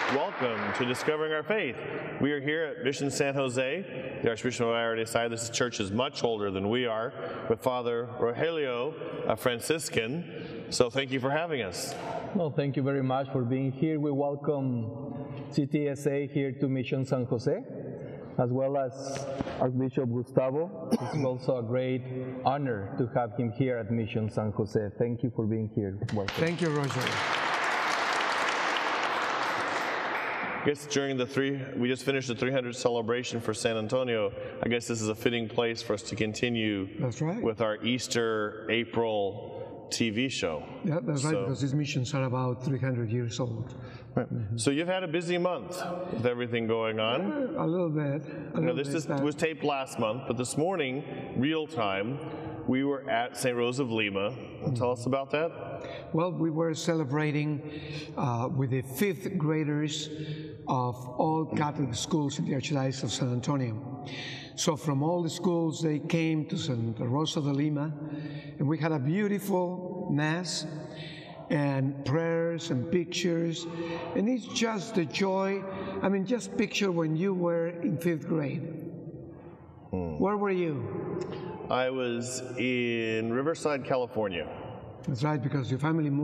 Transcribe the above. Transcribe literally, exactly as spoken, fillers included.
Welcome to Discovering Our Faith. We are here at Mission San Jose. The Archbishop of I decided this church is much older than we are, with Father Rogelio, a Franciscan. So thank you for having us. Well, thank you very much for being here. We welcome C T S A here to Mission San Jose, as well as Archbishop Gustavo. It's also a great honor to have him here at Mission San Jose. Thank you for being here. Welcome. Thank you, Roger. I guess during the three, we just finished the three hundredth celebration for San Antonio. I guess this is a fitting place for us to continue That's right. with our Easter April T V show. Yeah, that's So- right, because these missions are about three hundred years old. Mm-hmm. So you've had a busy month with everything going on. Uh, a little bit. A You know, little this bit, is, uh, was taped last month, but this morning, real time, we were at Saint Rose of Lima. Tell us about that. Well, we were celebrating uh, with the fifth graders of all Catholic schools in the Archdiocese of San Antonio. So from all the schools, they came to Santa Rosa de Lima, and we had a beautiful Mass, and prayers and pictures, and it's just the joy. I mean, just picture when you were in fifth grade. Hmm. Where were you? I was in Riverside, California. That's right, because your family moved